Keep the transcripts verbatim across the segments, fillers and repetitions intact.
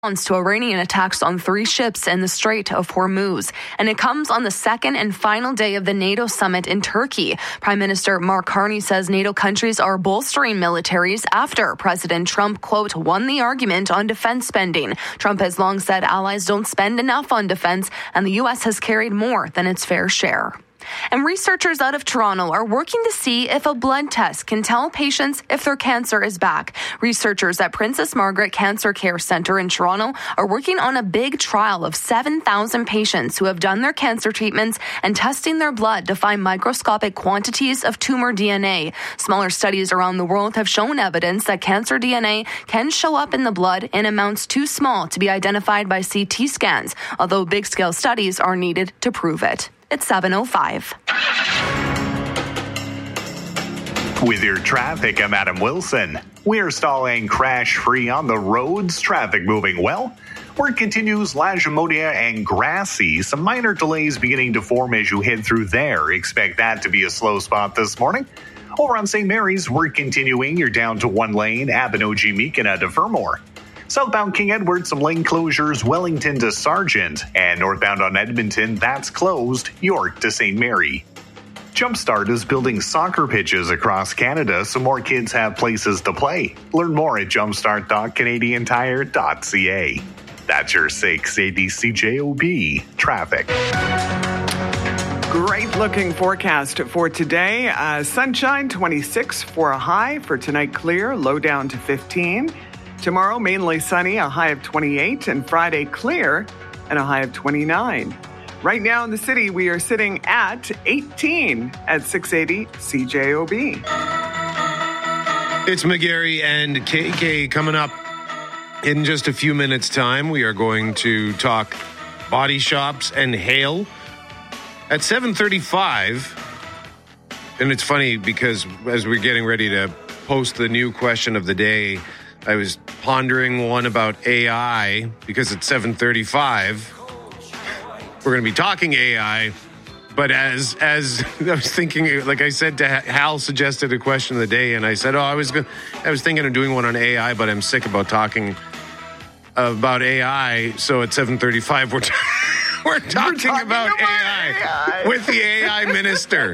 to Iranian attacks on three ships in the Strait of Hormuz, and it comes on the second and final day of the NATO summit in Turkey. Prime Minister Mark Carney says NATO countries are bolstering militaries after President Trump, quote, won the argument on defense spending. Trump has long said allies don't spend enough on defense, and the U S has carried more than its fair share. And researchers out of Toronto are working to see if a blood test can tell patients if their cancer is back. Researchers at Princess Margaret Cancer Care Centre in Toronto are working on a big trial of seven thousand patients who have done their cancer treatments and testing their blood to find microscopic quantities of tumor D N A. Smaller studies around the world have shown evidence that cancer D N A can show up in the blood in amounts too small to be identified by C T scans, although big-scale studies are needed to prove it. It's seven oh five. With your traffic, I'm Adam Wilson. We're stalling crash-free on the roads. Traffic moving well. Work continues Lagimodia and Grassy. Some minor delays beginning to form as you head through there. Expect that to be a slow spot this morning. Over on Saint Mary's, work continuing. You're down to one lane, Abinogi Meekina to Fermor. Southbound King Edward, some lane closures, Wellington to Sargent, and northbound on Edmonton, that's closed, York to Saint Mary. Jumpstart is building soccer pitches across Canada so more kids have places to play. Learn more at jumpstart dot canadian tire dot c a. That's your six eighty C J O B traffic. Great looking forecast for today. Uh, sunshine, twenty-six for a high. For tonight, clear, low down to fifteen. Tomorrow, mainly sunny, a high of twenty-eight, and Friday, clear, and a high of twenty-nine. Right now in the city, we are sitting at eighteen at six eighty C J O B. It's McGarry and K K coming up in just a few minutes' time. We are going to talk body shops and hail at seven thirty-five. And it's funny because as we're getting ready to post the new question of the day, I was pondering one about A I because it's seven thirty-five. We're going to be talking A I, but as as I was thinking, like I said to Hal, suggested a question of the day, and I said, "Oh, I was going, I was thinking of doing one on A I, but I'm sick about talking about A I." So at seven thirty-five, we're t- we're talking, talking about, about A I, A I with the A I minister.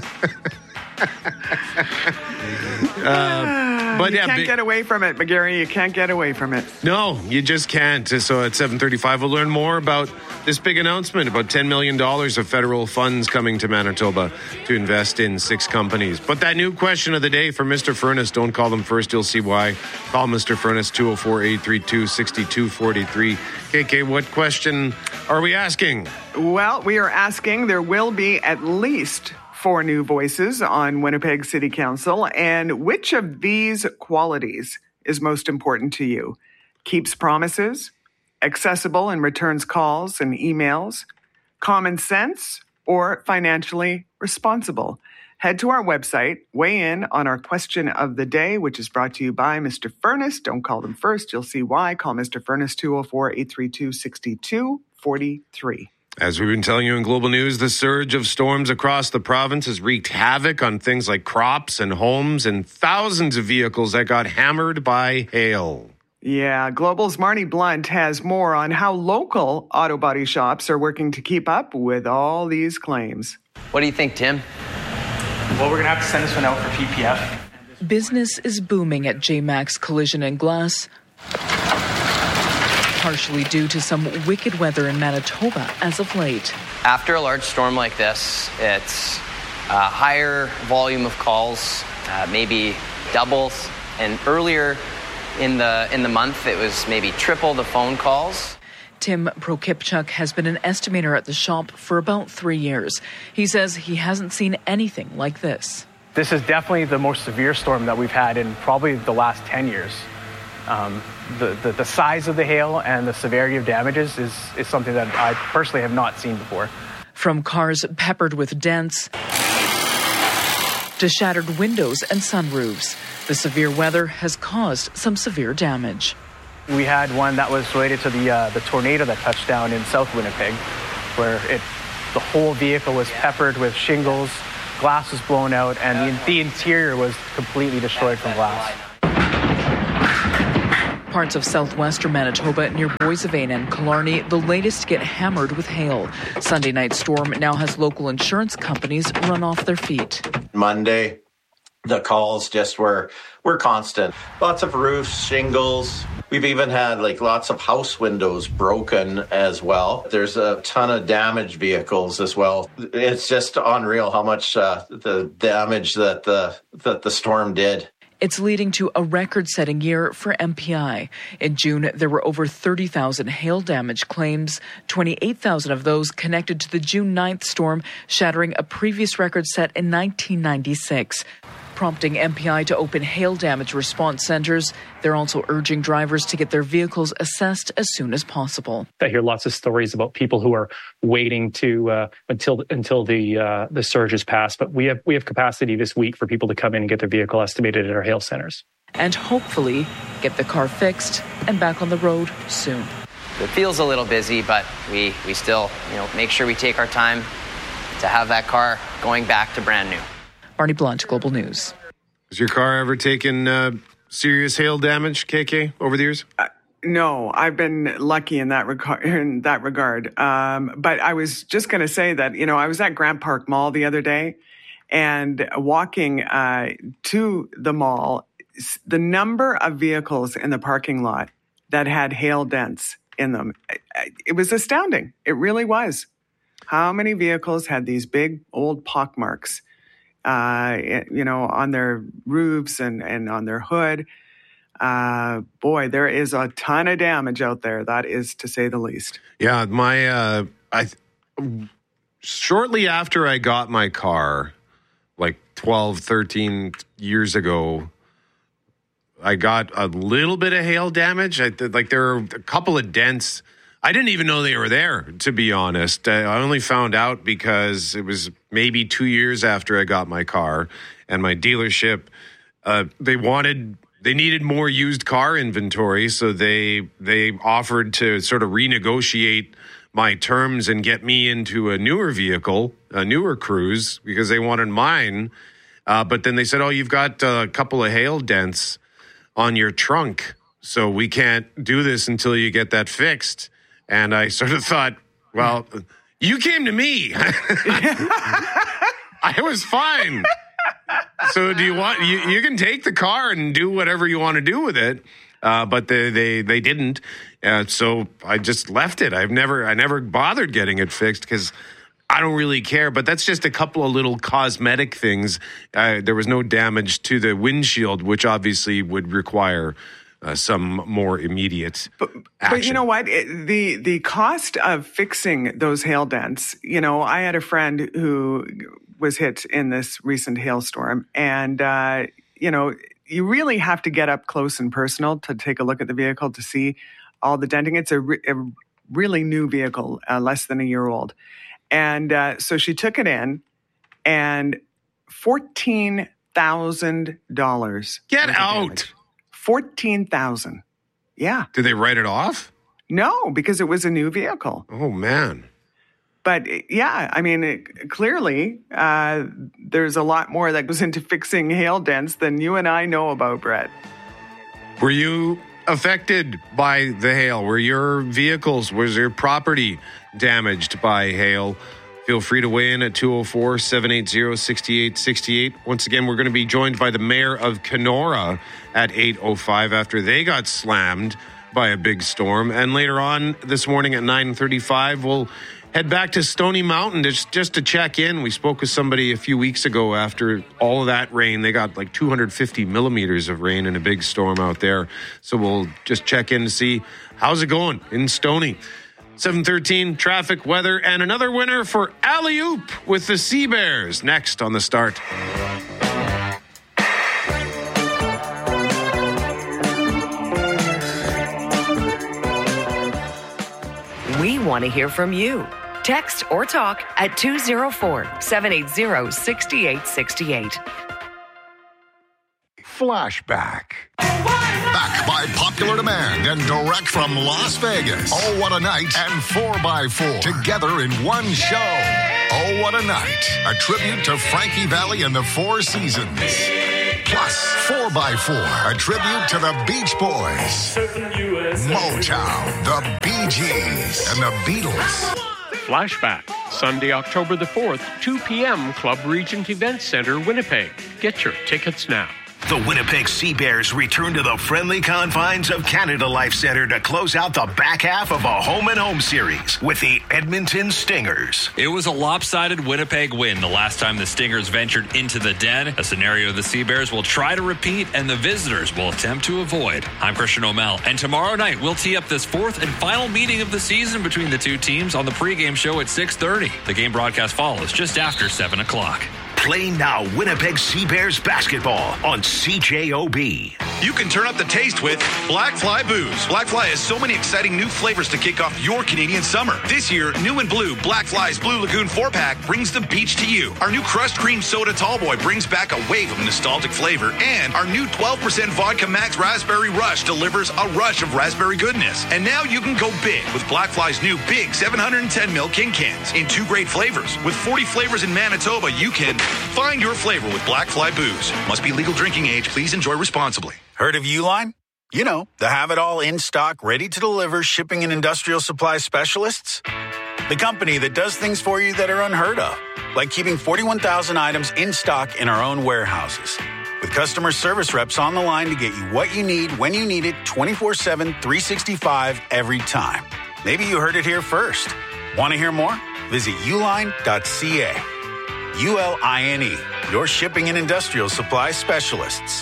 uh, but you yeah, can't be, get away from it, McGarry. You can't get away from it. No, you just can't. So at seven thirty-five, we'll learn more about this big announcement, about ten million dollars of federal funds coming to Manitoba to invest in six companies. But that new question of the day for Mister Furnace, don't call them first, you'll see why. Call Mister Furnace, two oh four, eight three two, six two four three. K K, what question are we asking? Well, we are asking, there will be at least four new voices on Winnipeg City Council, and which of these qualities is most important to you? Keeps promises, accessible and returns calls and emails, common sense, or financially responsible? Head to our website, weigh in on our question of the day, which is brought to you by Mister Furnace. Don't call them first. You'll see why. Call Mister Furnace, two oh four, eight three two, six two four three. As we've been telling you in Global News, the surge of storms across the province has wreaked havoc on things like crops and homes and thousands of vehicles that got hammered by hail. Yeah, Global's Marnie Blunt has more on how local auto body shops are working to keep up with all these claims. What do you think, Tim? Well, we're going to have to send this one out for P P F. Business is booming at J MAX Collision and Glass, partially due to some wicked weather in Manitoba as of late. After a large storm like this, it's a higher volume of calls, uh, maybe doubles, and earlier in the in the month, it was maybe triple the phone calls. Tim Prokipchuk has been an estimator at the shop for about three years. He says he hasn't seen anything like this. This is definitely the most severe storm that we've had in probably the last ten years. Um, the, the, the size of the hail and the severity of damages is, is something that I personally have not seen before. From cars peppered with dents to shattered windows and sunroofs, the severe weather has caused some severe damage. We had one that was related to the uh, the tornado that touched down in South Winnipeg, where it the whole vehicle was peppered with shingles, glass was blown out, and the, the interior was completely destroyed from glass. Parts of southwestern Manitoba near Boissevain and Killarney, the latest to get hammered with hail. Sunday night storm now has local insurance companies run off their feet. Monday, the calls just were were constant. Lots of roofs, shingles. We've even had like lots of house windows broken as well. There's a ton of damaged vehicles as well. It's just unreal how much uh, the damage that the that the storm did. It's leading to a record-setting year for M P I. In June, there were over thirty thousand hail damage claims, twenty-eight thousand of those connected to the June ninth storm, shattering a previous record set in nineteen ninety-six. Prompting M P I to open hail damage response centers. They're also urging drivers to get their vehicles assessed as soon as possible. I hear lots of stories about people who are waiting to uh, until until the uh, the surge has passed. But we have we have capacity this week for people to come in and get their vehicle estimated at our hail centers, and hopefully get the car fixed and back on the road soon. It feels a little busy, but we we still you know make sure we take our time to have that car going back to brand new. Barney Blunt, Global News. Has your car ever taken uh, serious hail damage, K K, over the years? Uh, no, I've been lucky in that, rec- in that regard. Um, but I was just going to say that, you know, I was at Grant Park Mall the other day and walking uh, to the mall, the number of vehicles in the parking lot that had hail dents in them, it was astounding. It really was. How many vehicles had these big old pockmarks? Uh, you know, on their roofs and, and on their hood. Uh, boy, there is a ton of damage out there. That is to say the least. Yeah, my, uh, I, shortly after I got my car, like twelve, thirteen years ago, I got a little bit of hail damage. I, like there were a couple of dents. I didn't even know they were there, to be honest. I only found out because it was maybe two years after I got my car, and my dealership, uh, they wanted, they needed more used car inventory, so they they offered to sort of renegotiate my terms and get me into a newer vehicle, a newer Cruise, because they wanted mine. Uh, but then they said, oh, you've got a couple of hail dents on your trunk, so we can't do this until you get that fixed. And I sort of thought, well, you came to me. I was fine. So do you want, you, you can take the car and do whatever you want to do with it. Uh, but they, they, they didn't. Uh, so I just left it. I've never, I never bothered getting it fixed because I don't really care. But that's just a couple of little cosmetic things. Uh, there was no damage to the windshield, which obviously would require Uh, some more immediate but, action. But you know what? It, the the cost of fixing those hail dents, you know, I had a friend who was hit in this recent hailstorm, and, uh, you know, you really have to get up close and personal to take a look at the vehicle to see all the denting. It's a, re- a really new vehicle, uh, less than a year old. And uh, so she took it in, and fourteen thousand dollars. Get out! fourteen thousand dollars. Yeah. Did they write it off? No, because it was a new vehicle. Oh, man. But yeah, I mean, it, clearly uh, there's a lot more that goes into fixing hail dents than you and I know about, Brett. Were you affected by the hail? Were your vehicles, was your property damaged by hail? Feel free to weigh in at two oh four, seven eight zero, six eight six eight. Once again, we're going to be joined by the mayor of Kenora at eight oh five after they got slammed by a big storm. And later on this morning at nine thirty-five, we'll head back to Stony Mountain just, just to check in. We spoke with somebody a few weeks ago after all of that rain. They got like two hundred fifty millimeters of rain in a big storm out there. So we'll just check in to see how's it going in Stony. seven thirteen, traffic, weather, and another winner for Alley Oop with the Sea Bears next on The Start. We want to hear from you. Text or talk at two oh four, seven eight zero, six eight six eight. Flashback. Back by popular demand and direct from Las Vegas. Oh, what a night and four by four together in one show. Oh, what a night. A tribute to Frankie Valli and the Four Seasons. Plus, four by four, a tribute to the Beach Boys, Motown, the Bee Gees, and the Beatles. Flashback, Sunday, October the fourth, two p.m., Club Regent Event Center, Winnipeg. Get your tickets now. The Winnipeg Sea Bears return to the friendly confines of Canada Life Centre to close out the back half of a home and home series with the Edmonton Stingers. It was a lopsided Winnipeg win the last time the Stingers ventured into the den, a scenario the Sea Bears will try to repeat and the visitors will attempt to avoid. I'm Christian O'Mell, and tomorrow night we'll tee up this fourth and final meeting of the season between the two teams on the pregame show at six thirty. The game broadcast follows just after seven o'clock. Play now Winnipeg Sea Bears basketball on C J O B. You can turn up the taste with Black Fly Booze. Black Fly has so many exciting new flavors to kick off your Canadian summer. This year, new and blue, Black Fly's Blue Lagoon four-pack brings the beach to you. Our new Crushed Cream Soda Tallboy brings back a wave of nostalgic flavor. And our new twelve percent Vodka Max Raspberry Rush delivers a rush of raspberry goodness. And now you can go big with Black Fly's new big seven hundred ten milliliter King Cans in two great flavors. With forty flavors in Manitoba, you can find your flavor with Black Fly Booze. Must be legal drinking age. Please enjoy responsibly. Heard of Uline? You know, the have-it-all in stock, ready-to-deliver shipping and industrial supply specialists. The company that does things for you that are unheard of, like keeping forty-one thousand items in stock in our own warehouses. With customer service reps on the line to get you what you need when you need it twenty-four seven, three sixty-five every time. Maybe you heard it here first. Want to hear more? Visit uline dot c a. U L I N E, your shipping and industrial supply specialists.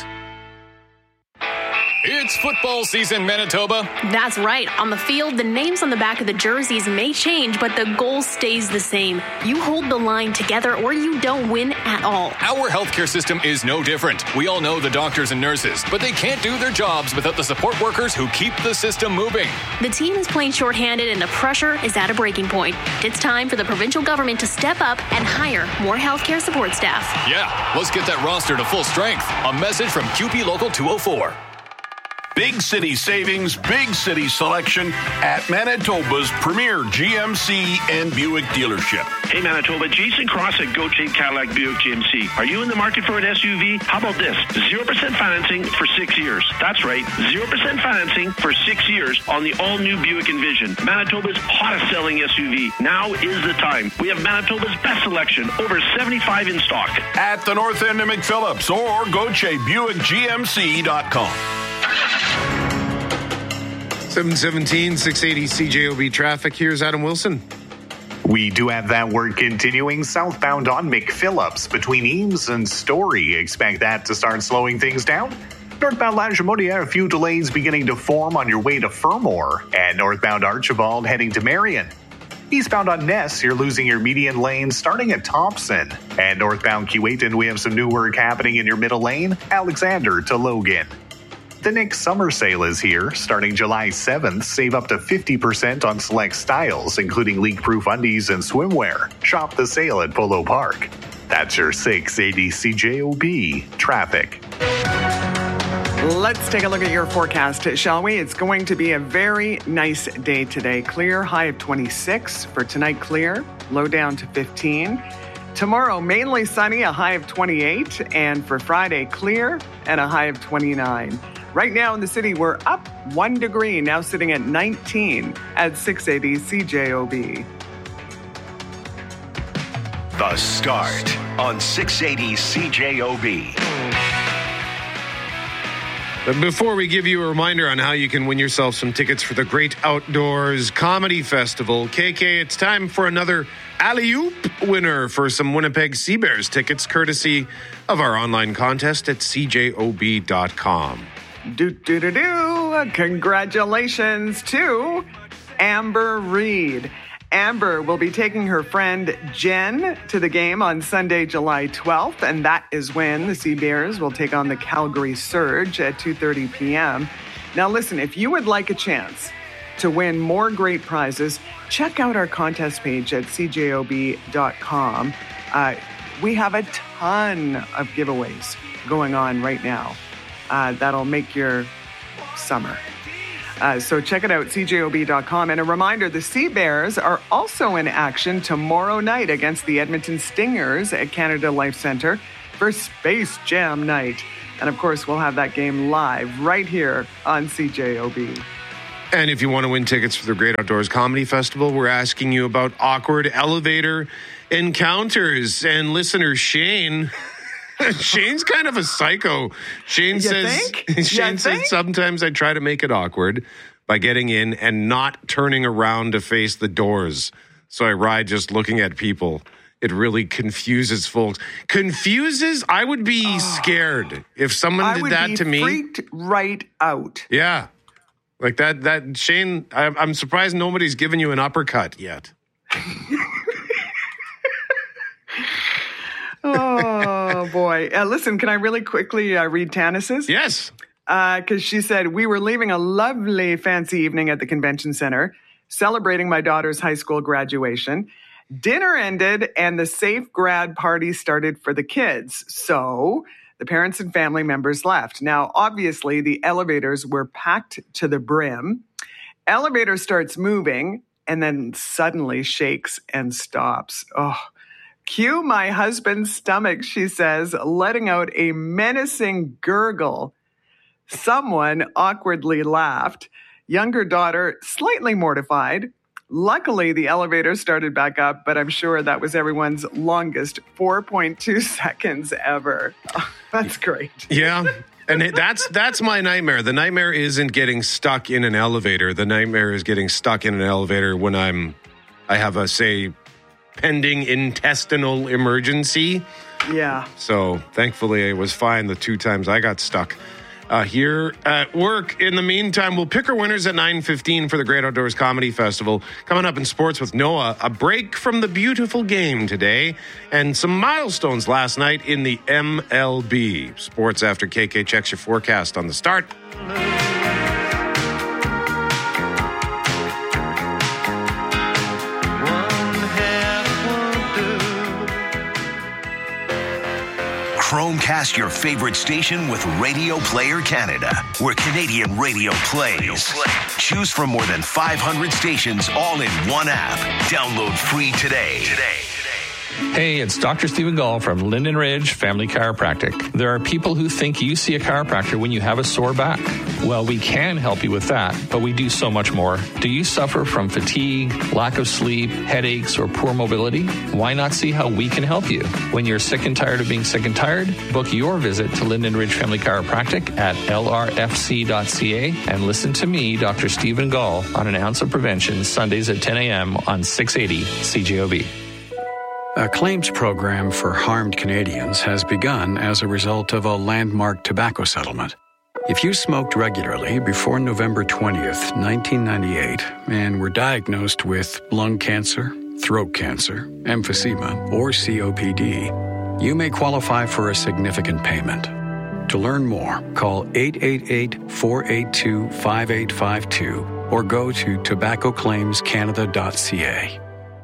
It's football season, Manitoba. That's right. On the field, the names on the back of the jerseys may change, but the goal stays the same. You hold the line together or you don't win at all. Our healthcare system is no different. We all know the doctors and nurses, but they can't do their jobs without the support workers who keep the system moving. The team is playing shorthanded and the pressure is at a breaking point. It's time for the provincial government to step up and hire more healthcare support staff. Yeah, let's get that roster to full strength. A message from Q P Local two oh four. Big city savings, big city selection at Manitoba's premier G M C and Buick dealership. Hey Manitoba, Jason Cross at Goat Shape Cadillac Buick G M C. Are you in the market for an S U V? How about this? zero percent financing for six years. That's right, zero percent financing for six years on the all-new Buick Envision. Manitoba's hottest selling S U V. Now is the time. We have Manitoba's best selection, over seventy-five in stock. At the north end of McPhillips or Goat Shape Buick G M C dot com. seven seventeen, six eighty C J O B traffic. Here's Adam Wilson. We do have that work continuing southbound on McPhillips between Eames and Story. Expect that to start slowing things down. Northbound Lagimodiere, a few delays beginning to form on your way to Fermor. And northbound Archibald heading to Marion. Eastbound on Ness, you're losing your median lane starting at Thompson. And northbound Keewatin, we have some new work happening in your middle lane, Alexander to Logan. The Nick Summer Sale is here. Starting July seventh, save up to fifty percent on select styles, including leak-proof undies and swimwear. Shop the sale at Polo Park. That's your six eighty C J O B traffic. Let's take a look at your forecast, shall we? It's going to be a very nice day today. Clear, high of twenty-six. For tonight, clear, low down to fifteen. Tomorrow, mainly sunny, a high of twenty-eight. And for Friday, clear and a high of twenty-nine. Right now in the city, we're up one degree, now sitting at nineteen at six eighty C J O B. The Start on six eighty C J O B. But before we give you a reminder on how you can win yourself some tickets for the Great Outdoors Comedy Festival, K K, it's time for another alley-oop winner for some Winnipeg Sea Bears tickets, courtesy of our online contest at C J O B dot com. Do, do, do, do. Congratulations to Amber Reed. Amber will be taking her friend Jen to the game on Sunday, July twelfth, and that is when the Sea Bears will take on the Calgary Surge at two thirty p.m. Now listen, if you would like a chance to win more great prizes, check out our contest page at C J O B dot com. Uh, we have a ton of giveaways going on right now. Uh, that'll make your summer. Uh, so check it out, C J O B dot com. And a reminder, the Sea Bears are also in action tomorrow night against the Edmonton Stingers at Canada Life Centre for Space Jam Night. And of course, we'll have that game live right here on C J O B. And if you want to win tickets for the Great Outdoors Comedy Festival, we're asking you about awkward elevator encounters. And listener Shane, Shane's kind of a psycho. Shane You says, think? Shane You says think? sometimes I try to make it awkward by getting in and not turning around to face the doors. So I ride just looking at people. It really confuses folks. Confuses? I would be oh, scared if someone I did would that be to me. Freaked right out. Yeah. Like that, that Shane, I'm, I'm surprised nobody's given you an uppercut yet. Oh, boy. Uh, listen, can I really quickly uh, read Tanis's? Yes. Because uh, she said, we were leaving a lovely fancy evening at the convention center, celebrating my daughter's high school graduation. Dinner ended and the safe grad party started for the kids. So the parents and family members left. Now, obviously, the elevators were packed to the brim. Elevator starts moving and then suddenly shakes and stops. Oh, cue my husband's stomach, she says, letting out a menacing gurgle. Someone awkwardly laughed. Younger daughter, slightly mortified. Luckily, the elevator started back up, but I'm sure that was everyone's longest four point two seconds ever. Oh, that's great. Yeah. And it, that's that's my nightmare. The nightmare isn't getting stuck in an elevator. The nightmare is getting stuck in an elevator when I'm, I have a, say, pending intestinal emergency. Yeah. So thankfully, it was fine the two times I got stuck. Uh, here at work. In the meantime, we'll pick our winners at nine fifteen for the Great Outdoors Comedy Festival. Coming up in sports with Noah, a break from the beautiful game today, and some milestones last night in the M L B. Sports after K K checks your forecast on the start. Chromecast your favorite station with Radio Player Canada, where Canadian radio plays. Choose from more than five hundred stations all in one app. Download free today. Today. Hey, it's Doctor Stephen Gall from Linden Ridge Family Chiropractic. There are people who think you see a chiropractor when you have a sore back. Well, we can help you with that, but we do so much more. Do you suffer from fatigue, lack of sleep, headaches, or poor mobility? Why not see how we can help you? When you're sick and tired of being sick and tired, book your visit to Linden Ridge Family Chiropractic at L R F C dot C A and listen to me, Doctor Stephen Gall, on An Ounce of Prevention, Sundays at ten a.m. on six eighty C J O B. A claims program for harmed Canadians has begun as a result of a landmark tobacco settlement. If you smoked regularly before November twentieth, nineteen ninety-eight, and were diagnosed with lung cancer, throat cancer, emphysema, or C O P D, you may qualify for a significant payment. To learn more, call eight eight eight, four eight two, five eight five two or go to tobacco claims canada dot c a.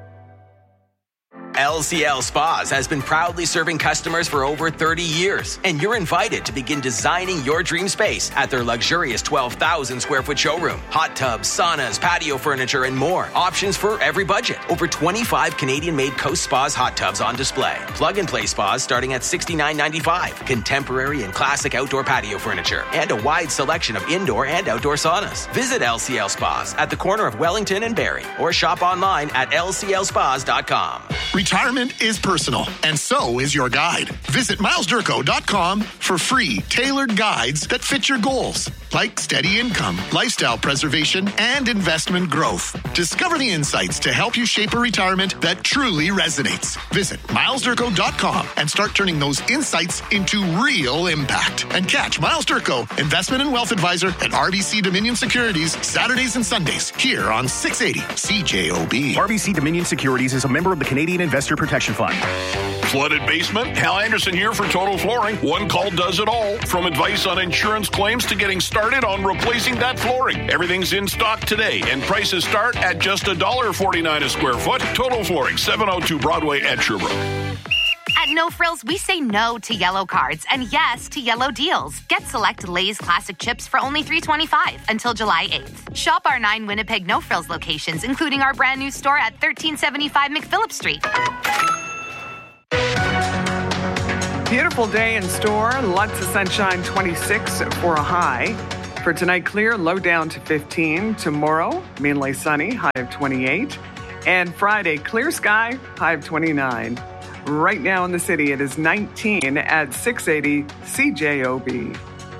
L C L Spas has been proudly serving customers for over thirty years, and you're invited to begin designing your dream space at their luxurious twelve thousand square foot showroom. Hot tubs, saunas, patio furniture, and more. Options for every budget. Over twenty-five Canadian-made Coast Spas hot tubs on display. Plug-and-play spas starting at sixty-nine ninety-five. Contemporary and classic outdoor patio furniture, and a wide selection of indoor and outdoor saunas. Visit L C L Spas at the corner of Wellington and Barrie, or shop online at L C L spas dot com. Retirement is personal, and so is your guide. Visit miles durko dot com for free, tailored guides that fit your goals, like steady income, lifestyle preservation, and investment growth. Discover the insights to help you shape a retirement that truly resonates. Visit miles durko dot com and start turning those insights into real impact. And catch Miles Durko, Investment and Wealth Advisor at R B C Dominion Securities, Saturdays and Sundays, here on six eighty C J O B. R B C Dominion Securities is a member of the Canadian Investor Protection Fund. Flooded basement? Hal Anderson here for Total Flooring. One call does it all. From advice on insurance claims to getting started on replacing that flooring. Everything's in stock today, and prices start at just one dollar forty-nine a square foot. Total Flooring, seven oh two Broadway at Sherbrooke. At No Frills, we say no to yellow cards and yes to yellow deals. Get select Lay's Classic Chips for only three dollars and twenty-five cents until July eighth. Shop our nine Winnipeg No Frills locations, including our brand new store at thirteen seventy-five McPhillip Street. Beautiful day in store. Lots of sunshine, twenty-six for a high. For tonight, clear, low down to fifteen. Tomorrow, mainly sunny, high of twenty-eight. And Friday, clear sky, high of twenty-nine. Right now in the city, it is nineteen at six eighty C J O B.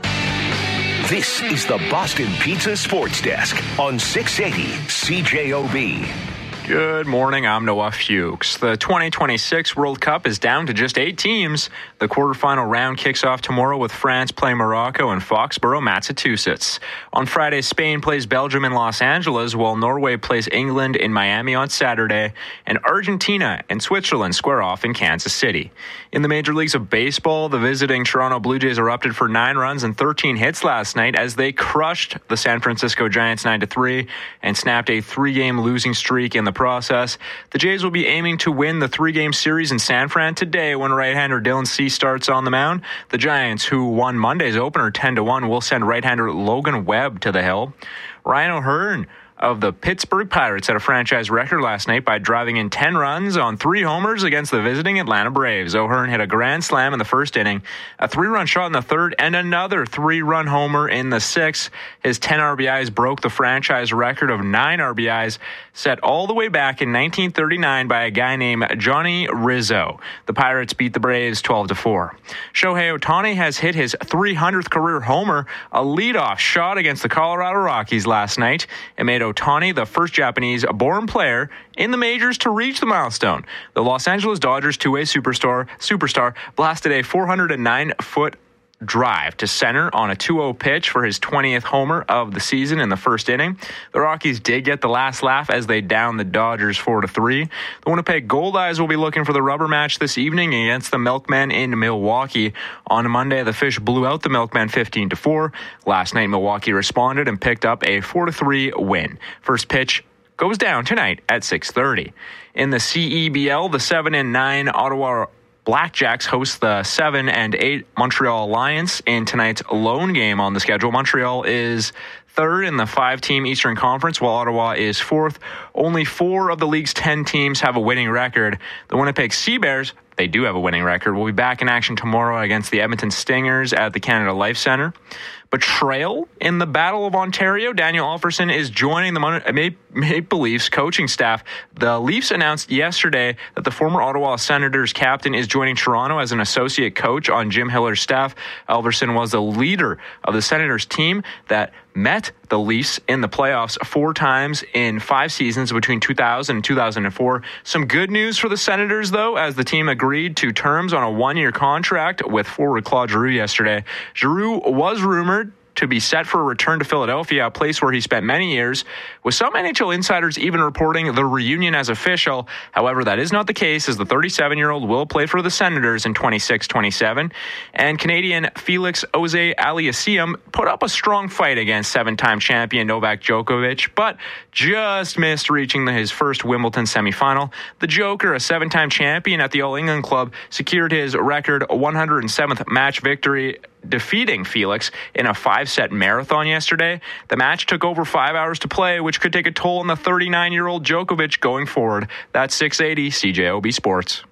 This is the Boston Pizza Sports Desk on six eighty C J O B. Good morning, I'm Noah Fuchs. The twenty twenty-six World Cup is down to just eight teams. The quarterfinal round kicks off tomorrow with France playing Morocco in Foxborough, Massachusetts. On Friday, Spain plays Belgium in Los Angeles, while Norway plays England in Miami on Saturday, and Argentina and Switzerland square off in Kansas City. In the major leagues of baseball, the visiting Toronto Blue Jays erupted for nine runs and thirteen hits last night as they crushed the San Francisco Giants nine to three and snapped a three-game losing streak in the process. The Jays will be aiming to win the three-game series in San Fran today when right-hander Dylan Cease starts on the mound. The Giants, who won Monday's opener ten to one, will send right-hander Logan Webb to the hill. Ryan O'Hearn of the Pittsburgh Pirates set a franchise record last night by driving in ten runs on three homers against the visiting Atlanta Braves. O'Hearn hit a grand slam in the first inning, a three-run shot in the third, and another three-run homer in the sixth. His ten R B Is broke the franchise record of nine R B Is set all the way back in nineteen thirty-nine by a guy named Johnny Rizzo. The Pirates beat the Braves twelve to four. Shohei Ohtani has hit his three hundredth career homer, a leadoff shot against the Colorado Rockies last night. It made Ohtani the first Japanese-born player in the majors to reach the milestone. The Los Angeles Dodgers two-way superstar, superstar blasted a four hundred nine foot drive to center on a two oh pitch for his twentieth homer of the season in the first inning. The Rockies did get the last laugh as they downed the Dodgers four to three. The Winnipeg Goldeyes will be looking for the rubber match this evening against the Milkmen in Milwaukee. On Monday, the Fish blew out the Milkmen fifteen to four. Last night, Milwaukee responded and picked up a four to three win. First pitch goes down tonight at six thirty. In the C E B L, the seven and nine Ottawa Blackjacks host the seven and eight Montreal Lions in tonight's lone game on the schedule. Montreal is third in the five-team Eastern Conference, while Ottawa is fourth. Only four of the league's ten teams have a winning record. The Winnipeg Seabears, they do have a winning record, will be back in action tomorrow against the Edmonton Stingers at the Canada Life Centre. Betrayal in the Battle of Ontario. Daniel Alfredsson is joining the Maple Leafs coaching staff. The Leafs announced yesterday that the former Ottawa Senators captain is joining Toronto as an associate coach on Jim Hiller's staff. Alfredsson was the leader of the Senators team that met the Leafs in the playoffs four times in five seasons between two thousand and two thousand four. Some good news for the Senators, though, as the team agreed to terms on a one-year contract with forward Claude Giroux yesterday. Giroux was rumored to be set for a return to Philadelphia, a place where he spent many years, with some N H L insiders even reporting the reunion as official. However, that is not the case, as the thirty-seven-year-old will play for the Senators in twenty-six twenty-seven. And Canadian Felix Auger-Aliassime put up a strong fight against seven-time champion Novak Djokovic, but just missed reaching his first Wimbledon semifinal. The Joker, a seven-time champion at the All England Club, secured his record one hundred seventh match victory, defeating Felix in a five-set marathon yesterday. The match took over five hours to play, which could take a toll on the thirty-nine-year-old Djokovic going forward. That's six eighty C J O B Sports.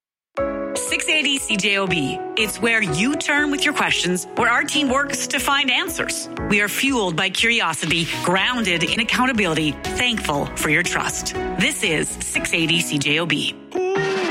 six eighty C J O B. It's where you turn with your questions, where our team works to find answers. We are fueled by curiosity, grounded in accountability, thankful for your trust. This is six eighty C J O B.